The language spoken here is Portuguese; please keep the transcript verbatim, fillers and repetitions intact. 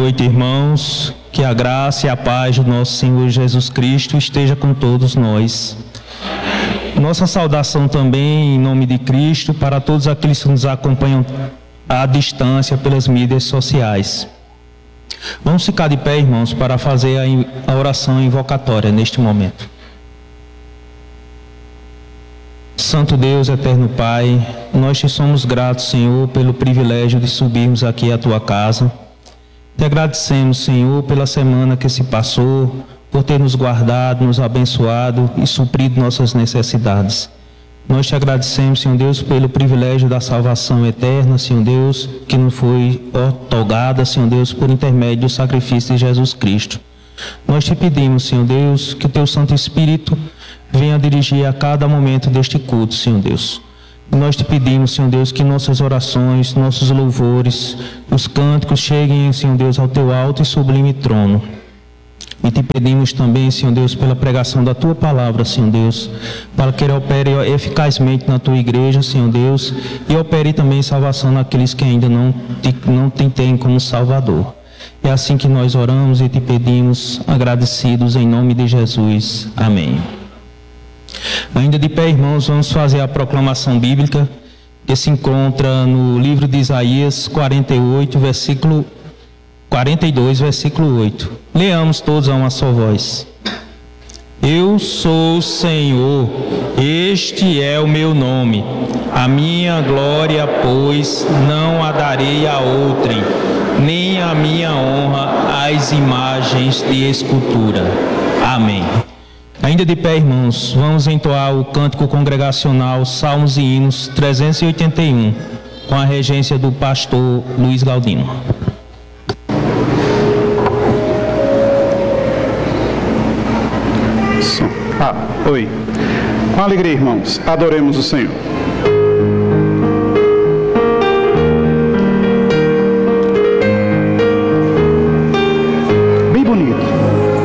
noite, irmãos. Que a graça e a paz do nosso Senhor Jesus Cristo esteja com todos nós. Nossa saudação também em nome de Cristo para todos aqueles que nos acompanham à distância pelas mídias sociais. Vamos ficar de pé, irmãos, para fazer a oração invocatória neste momento. Santo Deus, eterno Pai, nós te somos gratos, Senhor, pelo privilégio de subirmos aqui à tua casa. Te agradecemos, Senhor, pela semana que se passou, por ter nos guardado, nos abençoado e suprido nossas necessidades. Nós te agradecemos, Senhor Deus, pelo privilégio da salvação eterna, Senhor Deus, que nos foi otorgada, Senhor Deus, por intermédio do sacrifício de Jesus Cristo. Nós te pedimos, Senhor Deus, que teu Santo Espírito venha dirigir a cada momento deste culto, Senhor Deus. Nós te pedimos, Senhor Deus, que nossas orações, nossos louvores, os cânticos cheguem, Senhor Deus, ao teu alto e sublime trono. E te pedimos também, Senhor Deus, pela pregação da tua palavra, Senhor Deus, para que ele opere eficazmente na tua igreja, Senhor Deus, e opere também salvação naqueles que ainda não te, não te têm como Salvador. É assim que nós oramos e te pedimos, agradecidos em nome de Jesus. Amém. Ainda de pé, irmãos, vamos fazer a proclamação bíblica que se encontra no livro de Isaías quarenta e oito, versículo quarenta e dois, versículo oito. Leamos todos a uma só voz. Eu sou o Senhor, este é o meu nome. A minha glória, pois, não a darei a outrem, nem a minha honra às imagens de escultura. Amém. Ainda de pé, irmãos, vamos entoar o cântico congregacional Salmos e Hinos trezentos e oitenta e um, com a regência do pastor Luiz Galdino. Ah, oi. Com alegria, irmãos, adoremos o Senhor.